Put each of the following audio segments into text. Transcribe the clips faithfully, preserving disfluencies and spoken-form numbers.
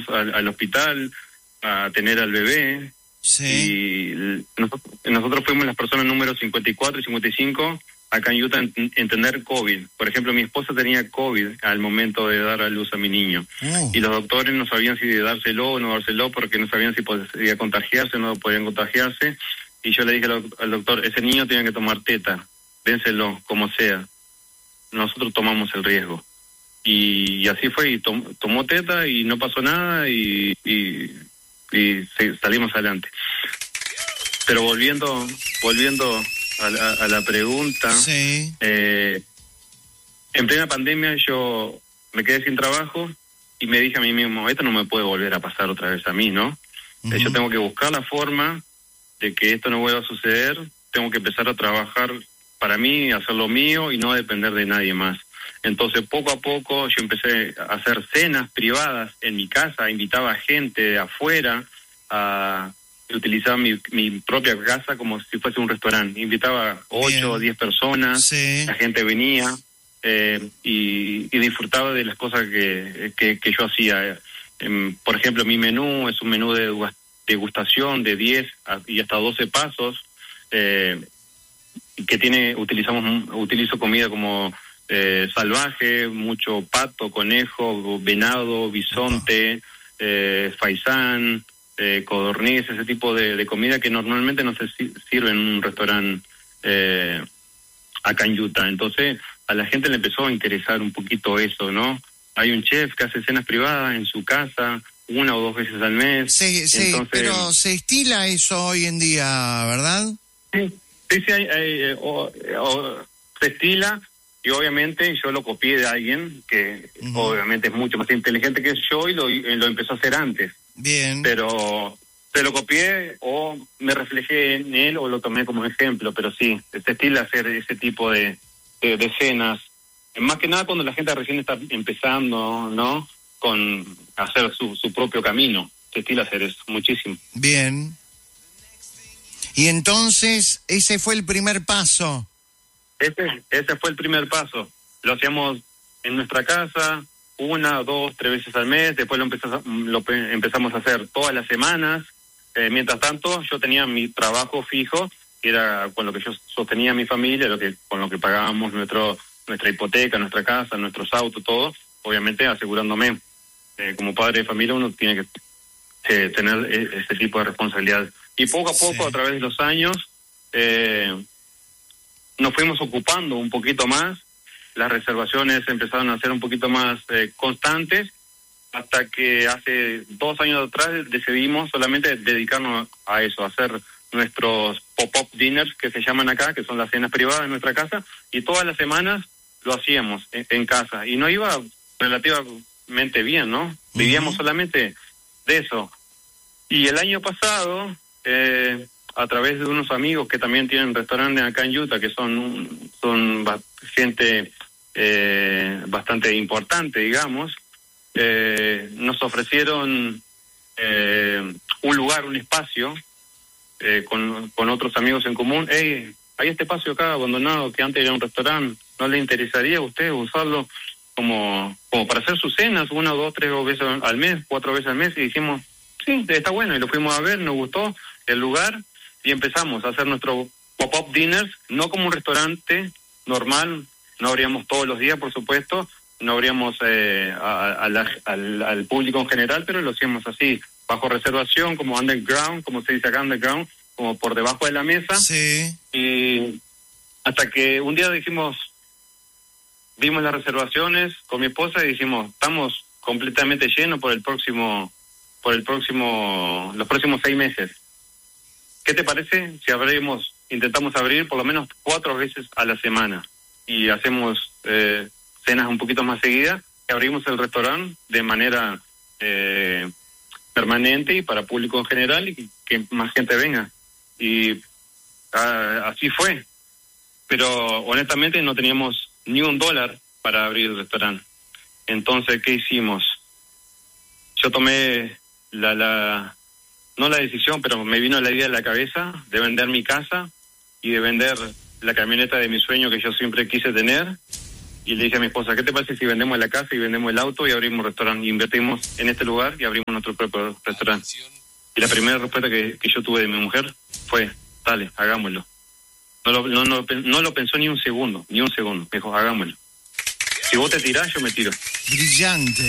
al, al hospital a tener al bebé. Sí. Y nosotros, nosotros fuimos las personas número cincuenta y cuatro y cincuenta y cinco acá en Utah en, en tener COVID. Por ejemplo, mi esposa tenía COVID al momento de dar a luz a mi niño. Oh. Y los doctores no sabían si de dárselo o no dárselo porque no sabían si podía contagiarse o no podían contagiarse. Y yo le dije al, al doctor, ese niño tiene que tomar teta, dénselo, como sea. Nosotros tomamos el riesgo. Y, y así fue, y tom, tomó teta y no pasó nada y... y y salimos adelante. Pero volviendo volviendo a la, a la pregunta, sí. eh, en plena pandemia yo me quedé sin trabajo y me dije a mí mismo, esto no me puede volver a pasar otra vez a mí, ¿no? Uh-huh. Eh, yo tengo que buscar la forma de que esto no vuelva a suceder, tengo que empezar a trabajar para mí, hacer lo mío y no depender de nadie más. Entonces, poco a poco, yo empecé a hacer cenas privadas en mi casa, invitaba a gente de afuera, a utilizar mi, mi propia casa como si fuese un restaurante. Invitaba ocho o diez personas, sí. La gente venía eh, y, y disfrutaba de las cosas que, que, que yo hacía. Eh, por ejemplo, mi menú es un menú de degustación de diez y hasta doce pasos, eh, que tiene, utilizamos, utilizo comida como... Eh, salvaje, mucho pato, conejo, venado, bisonte, eh, faisán, eh, codorniz, ese tipo de, de comida que normalmente no se sirve en un restaurante eh, acá en Utah. Entonces a la gente le empezó a interesar un poquito eso, ¿no? Hay un chef que hace cenas privadas en su casa una o dos veces al mes. Sí, sí, entonces, pero se estila eso hoy en día, ¿verdad? Sí, sí, sí hay, hay, eh, o, o, se estila. Y obviamente yo lo copié de alguien que uh-huh. obviamente es mucho más inteligente que yo y lo, lo empezó a hacer antes. Bien. Pero se lo copié o me reflejé en él o lo tomé como ejemplo. Pero sí, se estila hacer ese tipo de, de, de escenas. Más que nada cuando la gente recién está empezando, ¿no? Con hacer su, su propio camino. Se estila hacer eso, muchísimo. Bien. Y entonces, ese fue el primer paso. Ese, ese fue el primer paso. Lo hacíamos en nuestra casa, una, dos, tres veces al mes. Después lo, empezamos, lo empezamos a hacer todas las semanas. Eh, mientras tanto, yo tenía mi trabajo fijo, que era con lo que yo sostenía a mi familia, lo que con lo que pagábamos nuestro nuestra hipoteca, nuestra casa, nuestros autos, todo. Obviamente asegurándome. Eh, como padre de familia uno tiene que eh, tener ese tipo de responsabilidad. Y poco a poco, sí. a través de los años... Eh, nos fuimos ocupando un poquito más, las reservaciones empezaron a ser un poquito más eh, constantes, hasta que hace dos años atrás decidimos solamente dedicarnos a eso, a hacer nuestros pop-up dinners, que se llaman acá, que son las cenas privadas en nuestra casa, y todas las semanas lo hacíamos en, en casa, y nos iba relativamente bien, ¿no? Uh-huh. Vivíamos solamente de eso. Y el año pasado... Eh, a través de unos amigos que también tienen restaurantes acá en Utah, que son son gente eh, bastante importante, digamos, eh, nos ofrecieron eh, un lugar, un espacio, eh, con, con otros amigos en común. Hey, hay este espacio acá abandonado que antes era un restaurante, ¿no le interesaría a usted usarlo como, como para hacer sus cenas, una, dos, tres veces al mes, cuatro veces al mes? Y dijimos, sí, está bueno, y lo fuimos a ver, nos gustó el lugar, y empezamos a hacer nuestro pop-up dinners, no como un restaurante normal, no abríamos todos los días, por supuesto, no abríamos eh, a, a la, al, al público en general, pero lo hacíamos así, bajo reservación, como underground, como se dice acá, underground, como por debajo de la mesa. Sí. Y hasta que un día dijimos, vimos las reservaciones con mi esposa y dijimos, estamos completamente llenos por el próximo, por el próximo, los próximos seis meses. ¿Qué te parece si abrimos, intentamos abrir por lo menos cuatro veces a la semana y hacemos eh, cenas un poquito más seguidas, y abrimos el restaurante de manera eh, permanente y para público en general y que más gente venga? Y uh, así fue. Pero honestamente no teníamos ni un dólar para abrir el restaurante. Entonces, ¿qué hicimos? Yo tomé la... la no la decisión, pero me vino la idea a la cabeza de vender mi casa y de vender la camioneta de mi sueño que yo siempre quise tener y le dije a mi esposa, ¿qué te parece si vendemos la casa y vendemos el auto y abrimos un restaurante? Invertimos en este lugar y abrimos nuestro propio restaurante. Y la primera respuesta que, que yo tuve de mi mujer fue, dale, hagámoslo. No lo, no, no, no lo pensó ni un segundo, ni un segundo. Me dijo, hagámoslo. Si vos te tirás, yo me tiro. Brillante.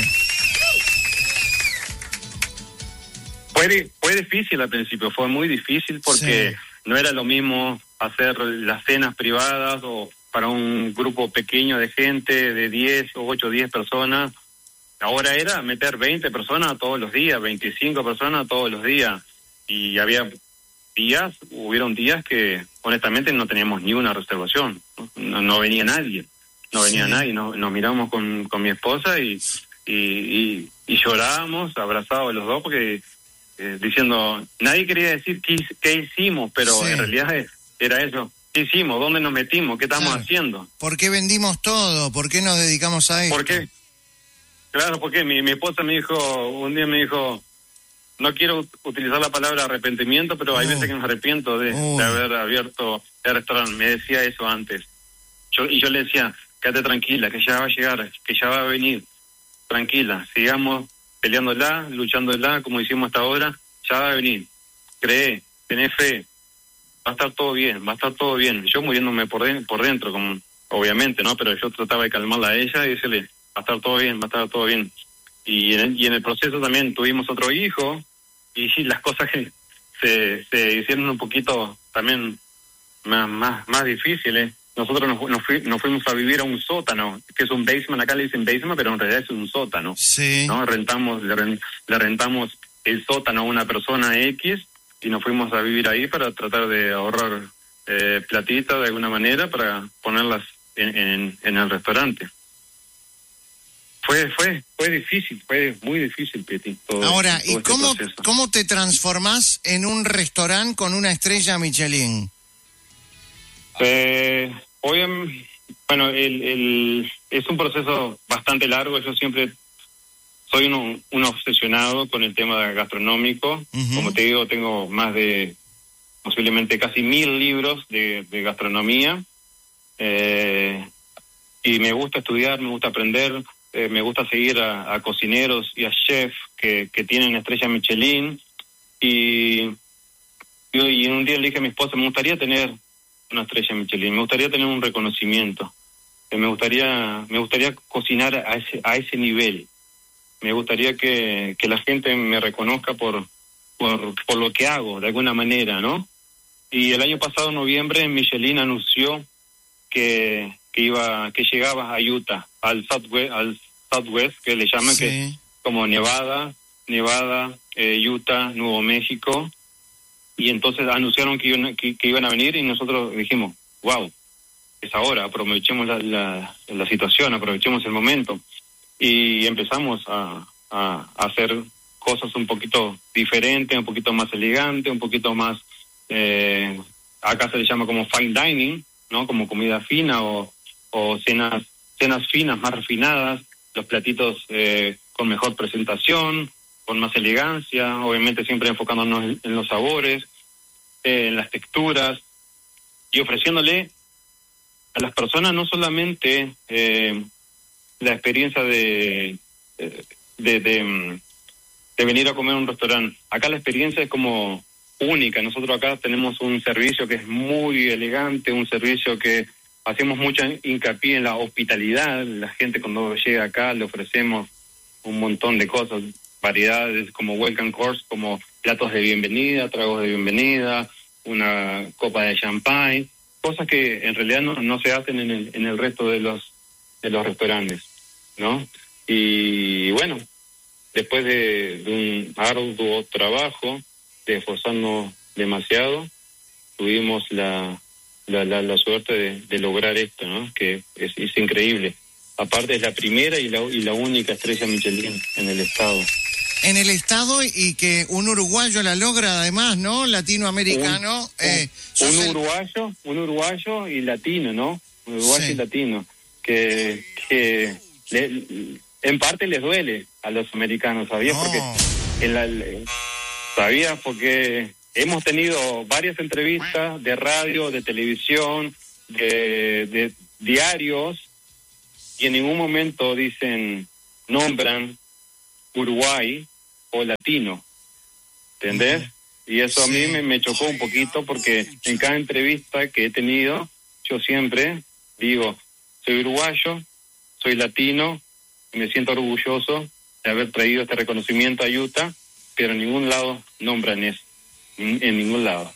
Fue, fue difícil al principio, fue muy difícil porque sí. No era lo mismo hacer las cenas privadas o para un grupo pequeño de gente de diez o ocho o diez personas. Ahora era meter veinte personas todos los días, veinticinco personas todos los días. Y había días, hubieron días que honestamente no teníamos ni una reservación. No, no venía nadie, no venía sí. nadie. Nos, nos miramos con, con mi esposa y, y, y, y llorábamos, abrazados los dos, porque eh, diciendo, nadie quería decir qué, qué hicimos, pero sí. en realidad era eso. ¿Qué hicimos? ¿Dónde nos metimos? ¿Qué estamos claro. haciendo? ¿Por qué vendimos todo? ¿Por qué nos dedicamos a esto? ¿Por qué? Claro, porque mi, mi esposa me dijo, un día me dijo, no quiero utilizar la palabra arrepentimiento, pero hay uh, veces que me arrepiento de, uh. de haber abierto el restaurante. Me decía eso antes. Yo, y yo le decía, quédate tranquila, que ya va a llegar, que ya va a venir. Tranquila, sigamos peleándola, luchándola, como hicimos hasta ahora, ya va a venir. Cree, tenés fe, va a estar todo bien, va a estar todo bien. Yo muriéndome por, de, por dentro, como obviamente, ¿no? Pero yo trataba de calmarla a ella y decirle, va a estar todo bien, va a estar todo bien. Y en el, y en el proceso también tuvimos otro hijo, y sí, las cosas que se, se hicieron un poquito también más, más, más difíciles. Nosotros nos, nos, fui, nos fuimos a vivir a un sótano, que es un basement, acá le dicen basement, pero en realidad es un sótano. Sí. ¿No? Rentamos, le, le rentamos el sótano a una persona X, y nos fuimos a vivir ahí para tratar de ahorrar eh, platita de alguna manera para ponerlas en, en, en el restaurante. Fue fue fue difícil, fue muy difícil, Peti. Todo, Ahora, todo ¿y este cómo, proceso. cómo te transformás en un restaurante con una estrella Michelin? Eh, hoy, bueno, el, el, es un proceso bastante largo. Yo siempre soy un, un obsesionado con el tema gastronómico. Uh-huh. Como te digo, tengo más de posiblemente casi mil libros de, de gastronomía. Eh, y me gusta estudiar, me gusta aprender. Eh, me gusta seguir a, a cocineros y a chefs que, que tienen estrella Michelin. Y, y, y en un día le dije a mi esposa, me gustaría tener una estrella Michelin, me gustaría tener un reconocimiento. Eh, me gustaría me gustaría cocinar a ese a ese nivel. Me gustaría que, que la gente me reconozca por, por, por lo que hago, de alguna manera, ¿no? Y el año pasado, en noviembre, Michelin anunció que, que iba que llegaba a Utah, al Southwest, al Southwest, que le llaman, sí. que es como Nevada, Nevada, eh, Utah, Nuevo México, y entonces anunciaron que iban, que, que iban a venir y nosotros dijimos, wow, es ahora, aprovechemos la, la, la situación, aprovechemos el momento, y empezamos a, a, a hacer cosas un poquito diferentes, un poquito más elegantes, un poquito más, eh, acá se le llama como fine dining, ¿no? Como comida fina o, o cenas, cenas finas, más refinadas, los platitos eh, con mejor presentación, con más elegancia, obviamente siempre enfocándonos en, en los sabores, eh, en las texturas, y ofreciéndole a las personas no solamente eh, la experiencia de, de, de, de, de venir a comer a un restaurante. Acá la experiencia es como única. Nosotros acá tenemos un servicio que es muy elegante, un servicio que hacemos mucha hincapié en la hospitalidad. La gente cuando llega acá le ofrecemos un montón de cosas, variedades como welcome course, como platos de bienvenida, tragos de bienvenida, una copa de champagne, cosas que en realidad no, no se hacen en el, en el resto de los de los restaurantes, ¿no? Y bueno, después de, de un arduo trabajo, de esforzarnos demasiado, tuvimos la la, la, la suerte de, de lograr esto, ¿no? Que es, es increíble. Aparte es la primera y la, y la única estrella Michelin en el estado. En el estado, y que un uruguayo la logra además, ¿no? Latinoamericano. Un, eh, un, un el... uruguayo, un uruguayo y latino, ¿no? Un uruguayo sí. y latino. Que, que le, en parte les duele a los americanos, ¿sabías? No. Porque en la, ¿sabías? Porque hemos tenido varias entrevistas de radio, de televisión, de, de diarios, y en ningún momento dicen, nombran Uruguay o latino, ¿entendés? Y eso a mí me, me chocó un poquito porque en cada entrevista que he tenido, yo siempre digo, soy uruguayo, soy latino, y me siento orgulloso de haber traído este reconocimiento a Utah, pero en ningún lado nombran eso, en, en ningún lado.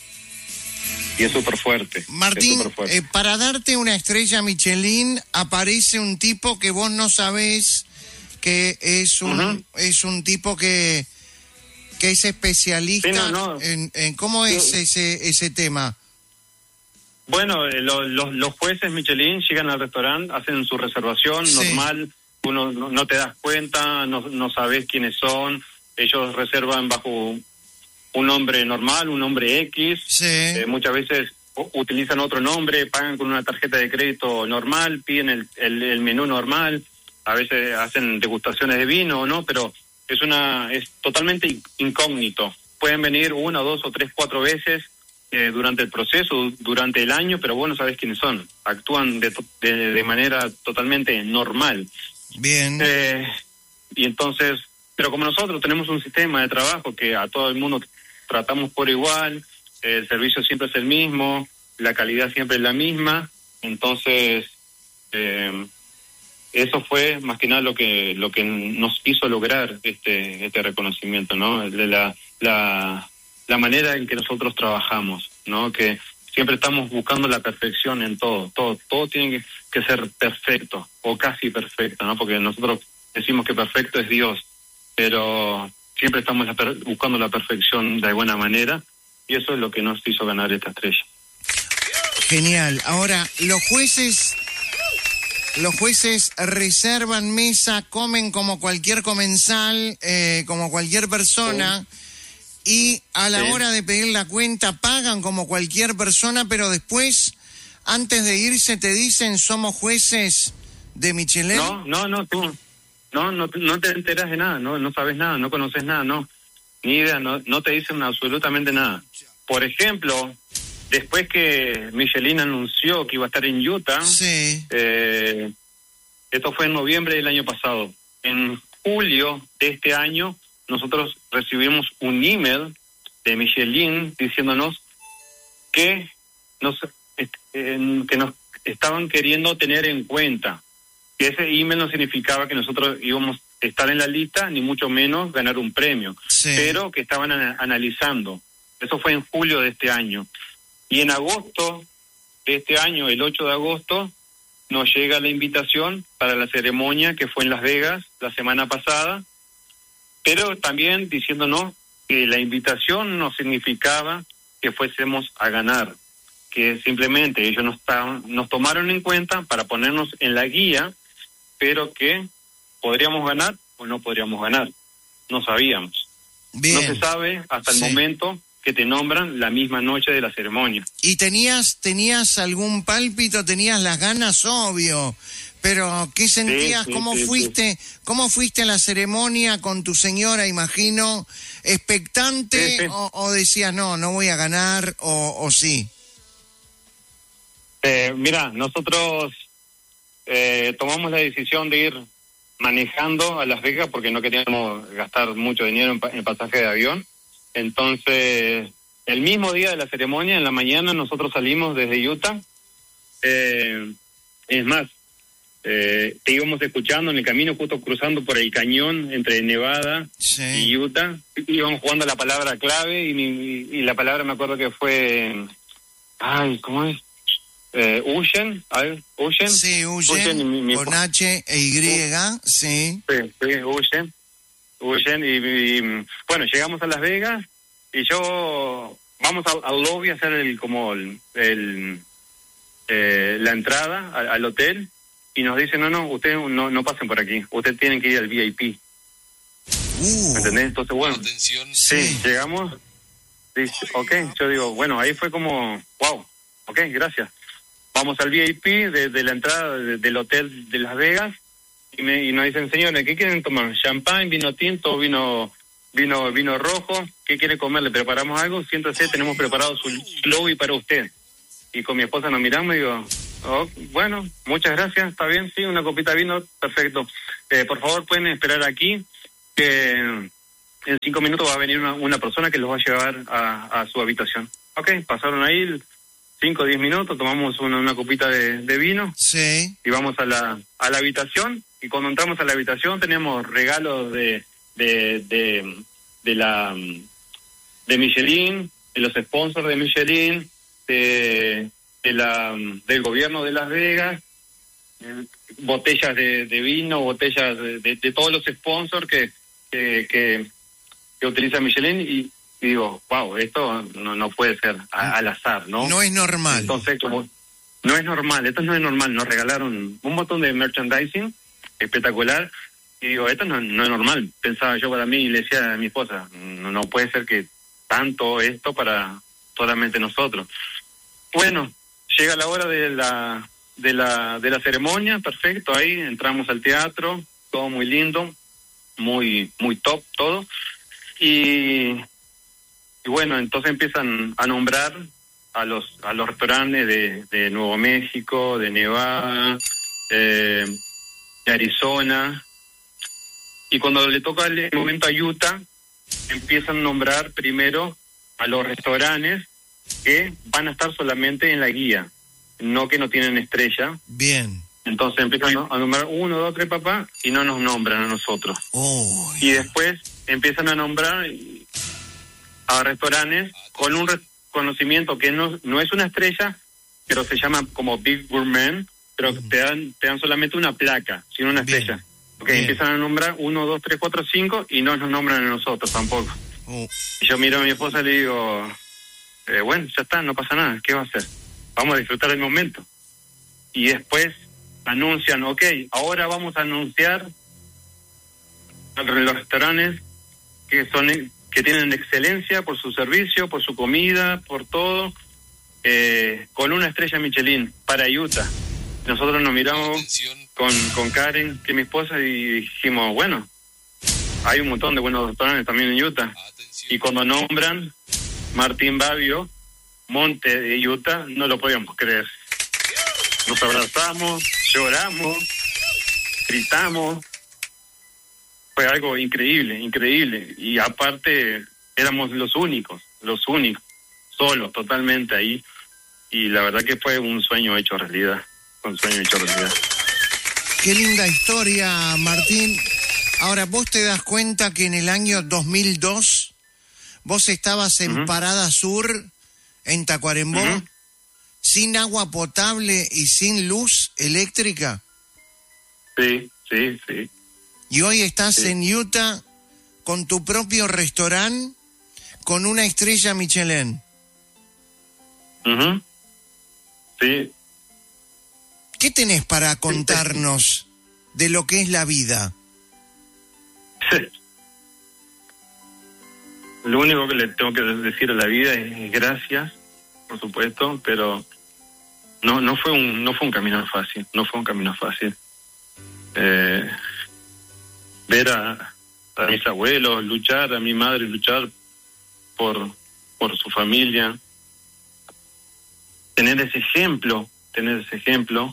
Y es súper fuerte. Martín, es fuerte. Eh, para darte una estrella Michelin aparece un tipo que vos no sabés que es un, uh-huh. es un tipo que, que es especialista. Sí, no, no. En, en cómo es sí. ese ese tema. Bueno, eh, lo, lo, los jueces Michelin llegan al restaurante, hacen su reservación sí. normal, uno no, no te das cuenta, no, no sabes quiénes son, ellos reservan bajo un nombre normal, un nombre X, sí. eh, muchas veces utilizan otro nombre, pagan con una tarjeta de crédito normal, piden el, el, el menú normal, a veces hacen degustaciones de vino, ¿no? Pero es una es totalmente incógnito. Pueden venir una, dos o tres, cuatro veces eh, durante el proceso, durante el año, pero vos no sabés quiénes son. Actúan de, de, de manera totalmente normal. Bien. Eh, y entonces, pero como nosotros tenemos un sistema de trabajo que a todo el mundo tratamos por igual, el servicio siempre es el mismo, la calidad siempre es la misma, entonces eh, eso fue más que nada lo que lo que nos hizo lograr este este reconocimiento, ¿no? De la la la manera en que nosotros trabajamos, ¿no? Que siempre estamos buscando la perfección en todo, todo todo tiene que, que ser perfecto o casi perfecto, ¿no? Porque nosotros decimos que perfecto es Dios, pero siempre estamos la per- buscando la perfección de alguna manera, y eso es lo que nos hizo ganar esta estrella. Genial. Ahora, los jueces, los jueces reservan mesa, comen como cualquier comensal, eh, como cualquier persona, sí. y a la sí. hora de pedir la cuenta pagan como cualquier persona, pero después, antes de irse, te dicen, somos jueces de Michelin. No, no, no, tú, no, no, no te enteras de nada, no, no sabes nada, no conoces nada, no, ni idea, no, no te dicen absolutamente nada. Por ejemplo, después que Michelin anunció que iba a estar en Utah, sí. eh, esto fue en noviembre del año pasado. En julio de este año, nosotros recibimos un email de Michelin diciéndonos que nos, eh, que nos estaban queriendo tener en cuenta. Que ese email no significaba que nosotros íbamos a estar en la lista, ni mucho menos ganar un premio, sí. pero que estaban a- analizando. Eso fue en julio de este año. Y en agosto de este año, el ocho de agosto, nos llega la invitación para la ceremonia que fue en Las Vegas la semana pasada, pero también diciéndonos que la invitación no significaba que fuésemos a ganar, que simplemente ellos nos, taban, nos tomaron en cuenta para ponernos en la guía, pero que podríamos ganar o no podríamos ganar. No sabíamos. Bien. No se sabe hasta el sí. momento que te nombran la misma noche de la ceremonia. ¿Y tenías tenías algún pálpito? ¿Tenías las ganas? Obvio. Pero, ¿qué sentías? Sí, sí, ¿Cómo sí, fuiste sí. cómo fuiste a la ceremonia con tu señora, imagino? ¿Expectante? Sí, sí. O, o decías, no, no voy a ganar, o, o sí? Eh, mira, nosotros eh, tomamos la decisión de ir manejando a Las Vegas porque no queríamos gastar mucho dinero en, pa- en pasaje de avión. Entonces, el mismo día de la ceremonia, en la mañana, nosotros salimos desde Utah. Eh, es más, eh, te íbamos escuchando en el camino, justo cruzando por el cañón entre Nevada Sí. y Utah. Íbamos jugando la palabra clave y, mi- y la palabra me acuerdo que fue... Ay, ¿cómo es? Eh, Ocean, ¿ay? Ocean. Sí, Ocean, Uyen, y mi- mi- con H e Y, sí. Sí, sí, Ocean. Ocean, y, y, bueno, llegamos a Las Vegas y yo, vamos al, al lobby a hacer el, como el, el eh, la entrada al, al hotel y nos dicen, no, no, ustedes no, no pasen por aquí, ustedes tienen que ir al V I P. Uh, ¿Me entendés? Entonces, bueno, Atención. sí, sí. llegamos, dice, ok, yo digo, bueno, ahí fue como, wow, ok, gracias. Vamos al V I P de, de la entrada de- del hotel de Las Vegas y, me, y nos dicen, señores, ¿qué quieren tomar? ¿Champán, vino tinto, vino vino vino rojo? ¿Qué quiere comer? ¿Le preparamos algo? Siéntese, tenemos preparado su lobby para usted. y con mi esposa nos miramos y digo, oh, bueno, muchas gracias, está bien, sí, una copita de vino, perfecto. Eh, por favor, pueden esperar aquí, que en cinco minutos va a venir una, una persona que los va a llevar a, a su habitación. Ok, pasaron ahí cinco o diez minutos, tomamos una, una copita de, de vino, sí, y vamos a la, a la habitación, y cuando entramos a la habitación tenemos regalos de, de, de, de la, de Michelin, de los sponsors de Michelin, de, de la, del gobierno de Las Vegas, eh, botellas de, de vino, botellas de, de, de todos los sponsors que, que, que, que utiliza Michelin, y, y digo, wow, esto no, no puede ser a, al azar, ¿no? No es normal. Entonces, como no es normal, esto no es normal, nos regalaron un montón de merchandising espectacular, y digo, esto no, no es normal, pensaba yo para mí, y le decía a mi esposa, no, no puede ser que tanto esto para solamente nosotros. Bueno, llega la hora de la de la de la ceremonia, perfecto, ahí entramos al teatro, todo muy lindo, muy muy top todo, y, y bueno, entonces empiezan a nombrar a los a los restaurantes de, de Nuevo México, de Nevada, eh, de Arizona, y cuando le toca el momento a Utah, empiezan a nombrar primero a los restaurantes que van a estar solamente en la guía, no que no tienen estrella. Bien. Entonces empiezan a nombrar uno, dos, tres, papá, y no nos nombran a nosotros. Oh, y después empiezan a nombrar a restaurantes con un reconocimiento que no, no es una estrella, pero se llama como Big Gourmet, pero mm. te dan te dan solamente una placa, sin una Bien. estrella. Porque Bien. empiezan a nombrar uno, dos, tres, cuatro, cinco, y no nos nombran a nosotros tampoco. Oh. Y yo miro a mi esposa y le digo, eh, bueno, ya está, no pasa nada, ¿qué va a hacer? Vamos a disfrutar el momento. Y después anuncian, ok, ahora vamos a anunciar a los restaurantes que son que tienen excelencia por su servicio, por su comida, por todo, eh, con una estrella Michelin para Utah. Nosotros nos miramos con, con Karen, que es mi esposa, y dijimos, bueno, hay un montón de buenos restaurantes también en Utah. Y cuando nombran Martín Babbio, Monte de Utah, no lo podíamos creer. Nos abrazamos, lloramos, gritamos. Fue algo increíble, increíble. Y aparte, éramos los únicos, los únicos, solos, totalmente ahí. Y la verdad que fue un sueño hecho realidad, un sueño hecho realidad. Qué linda historia, Martín. Ahora, ¿vos te das cuenta que en el año dos mil dos vos estabas en uh-huh. Parada Sur, en Tacuarembó, uh-huh. sin agua potable y sin luz eléctrica? Sí, sí, sí. Y hoy estás sí. en Utah con tu propio restaurante con una estrella Michelin. Uh-huh. Sí. ¿Qué tenés para contarnos de lo que es la vida? Lo único que le tengo que decir a la vida es gracias, por supuesto, pero no no fue un no fue un camino fácil, no fue un camino fácil. Eh, ver a, a mis abuelos luchar, a mi madre luchar por por su familia, tener ese ejemplo, tener ese ejemplo,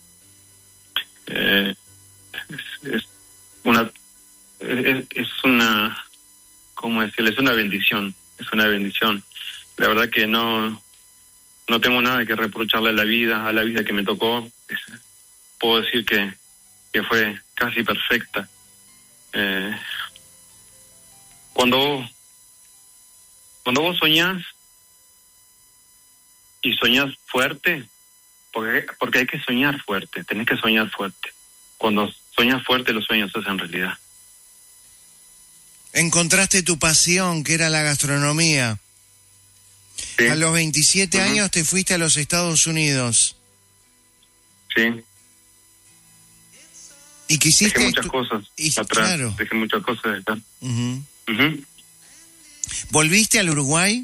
eh, es, es una es, es una ¿cómo decirlo? Es una bendición, es una bendición. La verdad que no no tengo nada que reprocharle a la vida, a la vida que me tocó. Es, puedo decir que, que fue casi perfecta. Eh, cuando, cuando vos soñás, y soñás fuerte, porque, porque hay que soñar fuerte, tenés que soñar fuerte. Cuando soñás fuerte, los sueños se hacen realidad. Encontraste tu pasión, que era la gastronomía. Sí. A los veintisiete uh-huh. años te fuiste a los Estados Unidos. Sí. Y quisiste... Dejé muchas estu- cosas y, atrás, claro. dejé muchas cosas atrás. Uh-huh. Uh-huh. ¿Volviste al Uruguay?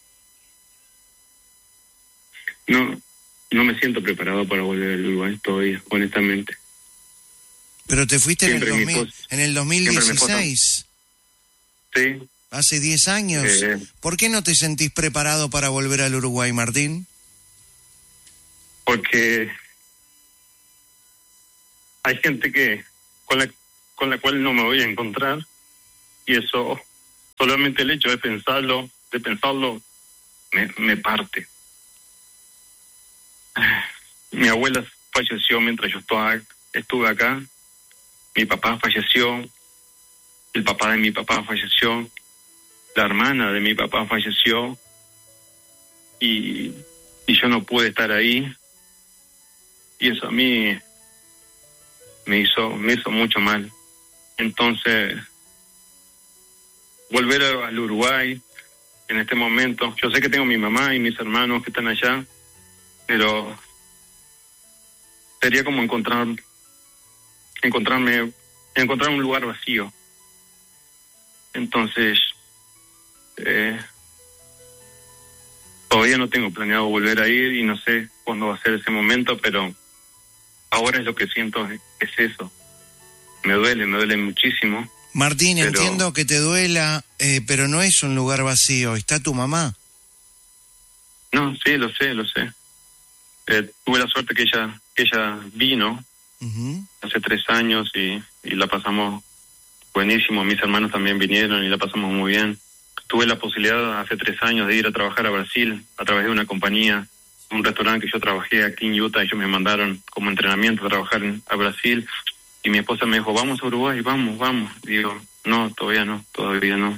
No, no me siento preparado para volver al Uruguay todavía, honestamente. Pero te fuiste en el, dos mil, en el dos mil dieciséis. Sí. Hace diez años. Eh, ¿Por qué no te sentís preparado para volver al Uruguay, Martín? porque hay gente que con la con la cual no me voy a encontrar, y eso, solamente el hecho de pensarlo, de pensarlo, me, me parte. Mi abuela falleció mientras yo estaba, estuve acá, mi papá falleció, el papá de mi papá falleció, la hermana de mi papá falleció, y, y yo no pude estar ahí, y eso a mí me hizo, me hizo mucho mal. Entonces, volver a, al Uruguay en este momento, yo sé que tengo mi mamá y mis hermanos que están allá, pero sería como encontrar, encontrarme, encontrar un lugar vacío. Entonces, eh, todavía no tengo planeado volver a ir y no sé cuándo va a ser ese momento, pero ahora es lo que siento, es, es eso. Me duele, me duele muchísimo. Martín, pero... entiendo que te duela, eh, pero no es un lugar vacío, está tu mamá. No, sí, lo sé, lo sé. Eh, tuve la suerte que ella, que ella vino uh-huh. hace tres años y, y la pasamos buenísimo. Mis hermanos también vinieron y la pasamos muy bien. Tuve la posibilidad hace tres años de ir a trabajar a Brasil a través de una compañía, un restaurante que yo trabajé aquí en Utah. Ellos me mandaron como entrenamiento a trabajar en, a Brasil, y mi esposa me dijo, vamos a Uruguay, vamos, vamos. Y digo, no, todavía no, todavía no.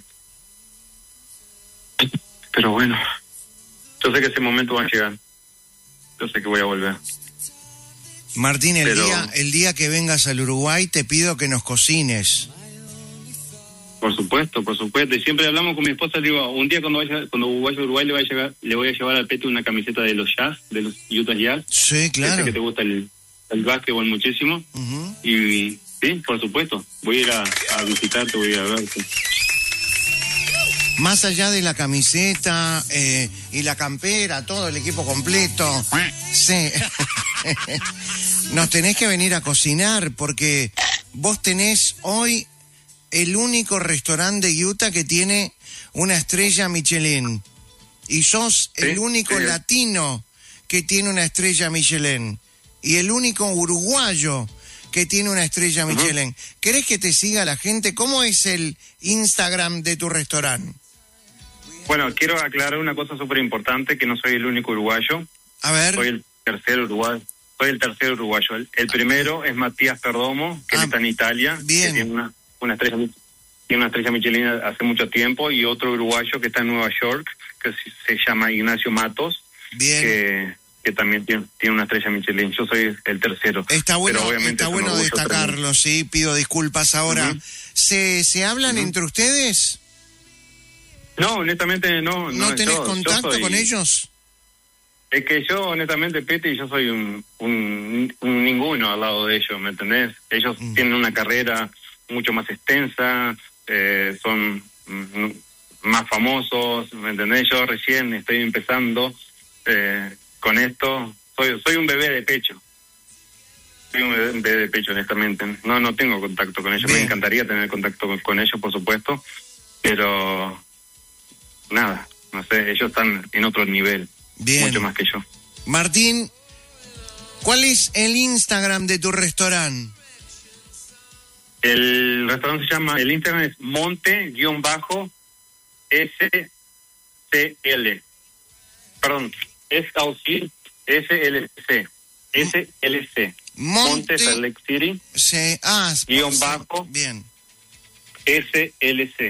Pero bueno, yo sé que ese momento va a llegar. Yo sé que voy a volver. Martín, el, Pero... día, el día que vengas al Uruguay te pido que nos cocines. Por supuesto, por supuesto. Y siempre hablamos con mi esposa, digo, un día cuando vaya, cuando vaya a Uruguay le voy a llevar, le voy a llevar al Peto una camiseta de los Jazz, de los Utah Jazz. Sí, claro. Sé que te gusta el, el básquetbol muchísimo. Uh-huh. Y sí, por supuesto. Voy a ir a, a visitarte, voy a ir a verte. Más allá de la camiseta eh, y la campera, todo el equipo completo. Sí. Nos tenés que venir a cocinar porque vos tenés hoy el único restaurante de Utah que tiene una estrella Michelin. Y sos ¿Sí? el único sí. latino que tiene una estrella Michelin. Y el único uruguayo que tiene una estrella uh-huh. Michelin. ¿Querés que te siga la gente? ¿Cómo es el Instagram de tu restaurante? Bueno, quiero aclarar una cosa súper importante, que no soy el único uruguayo. A ver. Soy el tercer uruguayo. Soy el tercer uruguayo. El, el primero es Matías Perdomo, que ah, está en Italia. Bien. Que tiene una, una estrella, tiene una estrella Michelin hace mucho tiempo. Y otro uruguayo que está en Nueva York, que se llama Ignacio Matos. Bien. Que, que también tiene, tiene una estrella Michelin. Yo soy el tercero. Está bueno, pero obviamente está bueno destacarlo, sí. Pido disculpas ahora. Uh-huh. ¿Se, ¿se hablan uh-huh. entre ustedes? No, honestamente no. ¿No, ¿No tenés yo, contacto yo soy, con ellos? Es que yo, honestamente, Pete, yo soy un, un, un ninguno al lado de ellos, ¿me entendés? Ellos mm. tienen una carrera mucho más extensa, eh, son mm, más famosos, ¿me entendés? Yo recién estoy empezando eh, con esto. Soy soy un bebé de pecho. Soy un bebé, un bebé de pecho, honestamente. No, no tengo contacto con ellos. Bien. Me encantaría tener contacto con, con ellos, por supuesto, pero... nada, no sé, ellos están en otro nivel. Bien. Mucho más que yo. Martín, ¿cuál es el Instagram de tu restaurante? El restaurante se llama, el Instagram es Monte-S C L. Perdón, es Auxil S L C. S L C. Monte, Monte Salt Lake City. C, ah, guión bajo. Bien. S L C.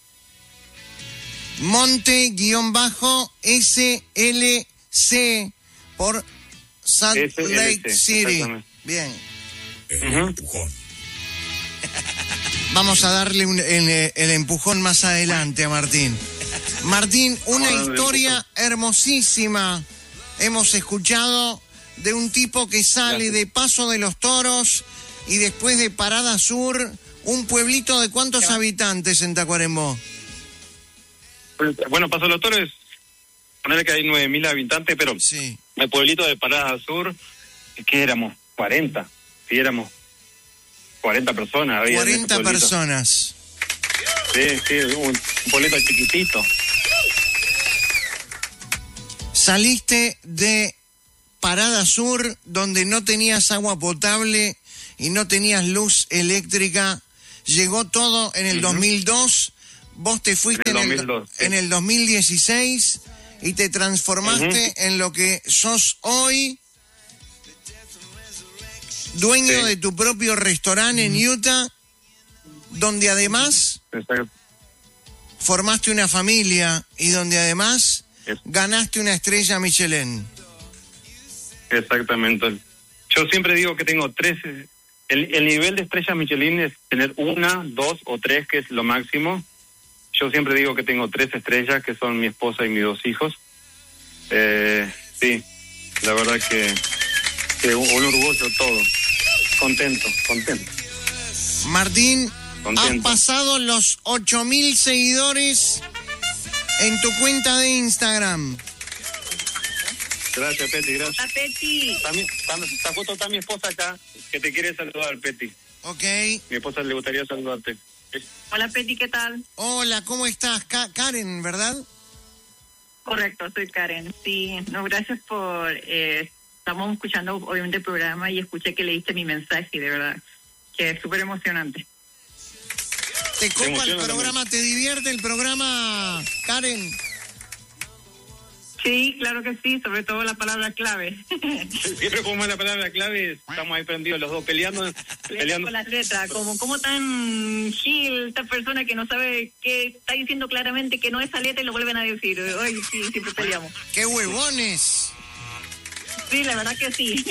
Monte-S L C por Salt S L C, Lake City. Bien. El uh-huh. empujón. Vamos a darle un, el, el empujón más adelante a Martín. Martín, una historia hermosísima. Hemos escuchado de un tipo que sale de Paso de los Toros y después de Parada Sur, un pueblito de ¿cuántos habitantes en Tacuarembó? Bueno, Paso de los Toros es, ponerle que hay nueve mil habitantes, pero sí. El pueblito de Parada Sur, que éramos cuarenta, sí, éramos cuarenta personas. Había cuarenta personas. Sí, sí, un, un pueblito chiquitito. Saliste de Parada Sur, donde no tenías agua potable y no tenías luz eléctrica. Llegó todo en el uh-huh. dos mil dos. Vos te fuiste en el, en el, dos mil dos, sí. en el dos mil dieciséis y te transformaste uh-huh. en lo que sos hoy. Dueño sí. de tu propio restaurante uh-huh. en Utah, donde además Exacto. formaste una familia y donde además es. ganaste una estrella Michelin. Exactamente. Yo siempre digo que tengo tres. El, el nivel de estrella Michelin es tener una, dos o tres, que es lo máximo. Yo siempre digo que tengo tres estrellas, que son mi esposa y mis dos hijos. Eh, sí, la verdad que, que un, un orgullo todo. Contento, contento. Martín, contento. Has pasado los ocho mil seguidores en tu cuenta de Instagram. Gracias, Peti, gracias. Hola, Peti. También, también, está justo está mi esposa acá, que te quiere saludar, Peti. Ok. Mi esposa le gustaría saludarte. Hola, Peti, ¿qué tal? Hola, ¿cómo estás? Ka- Karen, ¿verdad? Correcto, soy Karen. Sí, no, gracias por... Eh, estamos escuchando, obviamente, el programa y escuché que leíste mi mensaje, de verdad, que es súper emocionante. ¿Te copa el programa? ¿Te divierte el programa, Karen? Sí, claro que sí, sobre todo la palabra clave. Siempre como la palabra clave, estamos ahí prendidos los dos peleando. peleando. Con las letras, como, como tan gil, esta persona que no sabe qué está diciendo claramente que no es esa letra y lo vuelven a decir. Hoy sí, siempre peleamos. ¡Qué huevones! Sí, la verdad que sí.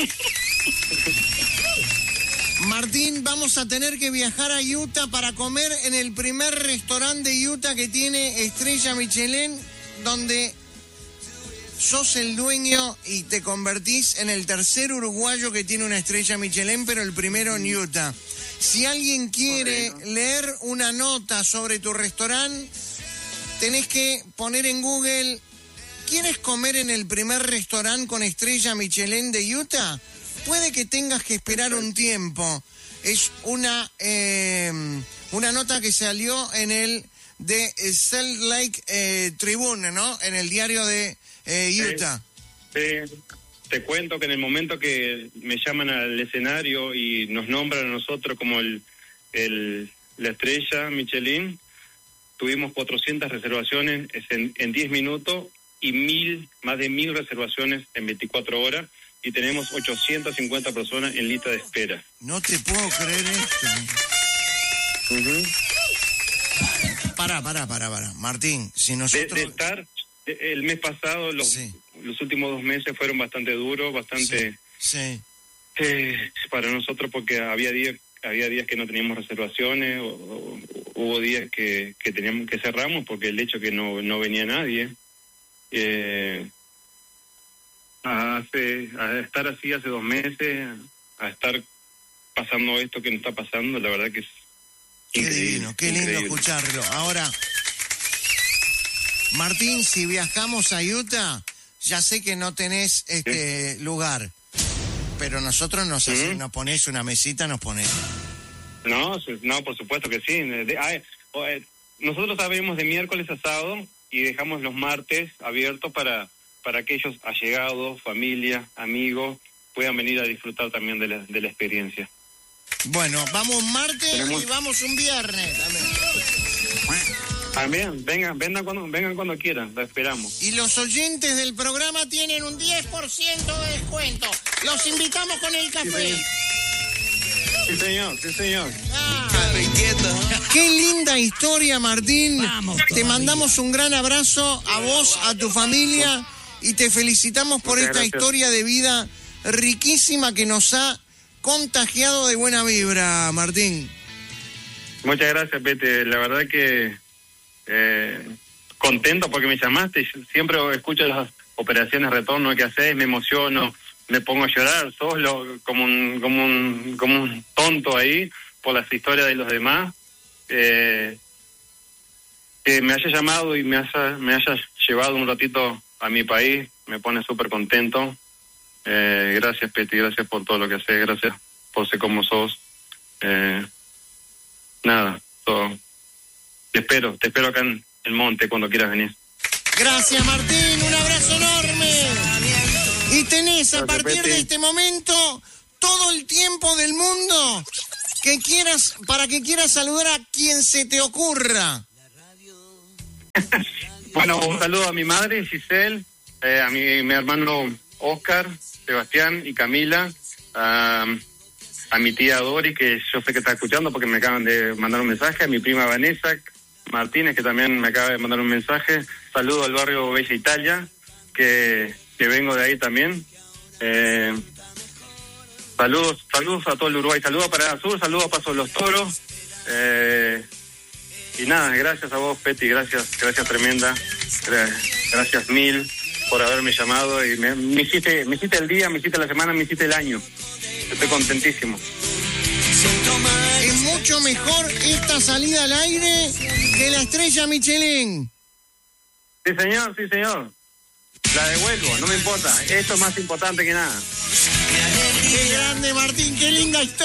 Martín, vamos a tener que viajar a Utah para comer en el primer restaurante de Utah que tiene estrella Michelin, donde sos el dueño y te convertís en el tercer uruguayo que tiene una estrella Michelin, pero el primero en Utah. Si alguien quiere Correcto. leer una nota sobre tu restaurante, tenés que poner en Google, ¿quieres comer en el primer restaurante con estrella Michelin de Utah? Puede que tengas que esperar un tiempo. Es una, eh, una nota que salió en el de Salt Lake eh, Tribune, ¿no? En el diario de Eh, Utah. Sí, sí, te cuento que en el momento que me llaman al escenario y nos nombran a nosotros como el, el la estrella Michelin, tuvimos cuatrocientas reservaciones en, en diez minutos y mil, más de mil reservaciones en veinticuatro horas y tenemos ochocientas cincuenta personas en lista de espera. No te puedo creer esto. Uh-huh. Pará, pará, pará, pará. Martín, si nosotros... De, de estar... El mes pasado, los, sí. los últimos dos meses fueron bastante duros, bastante sí. Sí. Eh, para nosotros porque había días había días que no teníamos reservaciones, o, o, hubo días que, que teníamos que cerramos porque el hecho que no no venía nadie. Eh, hace, a estar así hace dos meses, a estar pasando esto que nos está pasando, la verdad que es qué increíble. Lindo, qué lindo increíble. escucharlo. Ahora... Martín, si viajamos a Utah, ya sé que no tenés este ¿Sí? lugar, pero nosotros nos, ¿Sí? hace, nos ponés una mesita, nos ponés. No, no, por supuesto que sí. De, ay, nosotros abrimos de miércoles a sábado y dejamos los martes abiertos para, para aquellos allegados, familia, amigos, puedan venir a disfrutar también de la, de la experiencia. Bueno, vamos martes ¿Tenemos? y vamos un viernes también. También, vengan, vengan cuando, vengan cuando quieran, la esperamos. Y los oyentes del programa tienen un diez por ciento de descuento. Los invitamos con el café. Sí, señor, sí, señor. Ah, qué linda historia, Martín. Vamos, te todavía. mandamos un gran abrazo a vos, a tu familia, y te felicitamos por Muchas esta gracias. historia de vida riquísima que nos ha contagiado de buena vibra, Martín. Muchas gracias, Pete. La verdad que eh, contento porque me llamaste. Yo siempre escucho las operaciones de retorno que haces, me emociono, me pongo a llorar solo, como un, como un, como un tonto ahí por las historias de los demás. Eh, que me haya llamado y me haya, me haya llevado un ratito a mi país, me pone súper contento. Eh, gracias, Peti, gracias por todo lo que haces, gracias por ser como sos. Eh, nada, todo. Te espero, te espero acá en el monte cuando quieras venir. Gracias, Martín, un abrazo enorme. Y Tenés a Gracias, partir Peti. de este momento todo el tiempo del mundo que quieras, para que quieras saludar a quien se te ocurra. Bueno, un saludo a mi madre, Giselle, eh, a mi, mi hermano Oscar, Sebastián y Camila, a, a mi tía Dori, que yo sé que está escuchando porque me acaban de mandar un mensaje, a mi prima Vanessa Martínez, que también me acaba de mandar un mensaje. Saludo al barrio Bella Italia, que, que vengo de ahí también. Eh, saludos saludos a todo el Uruguay, saludos a Paraná Sur, saludos a Paso de los Toros. Eh, y nada, gracias a vos, Peti, gracias, gracias tremenda, gracias mil por haberme llamado y me, me hiciste, me hiciste el día, me hiciste la semana, me hiciste el año. Estoy contentísimo. Es mucho mejor esta salida al aire que la estrella Michelin. Sí, señor, sí, señor. La devuelvo, no me importa. Esto es más importante que nada. Qué grande, Martín, qué linda historia.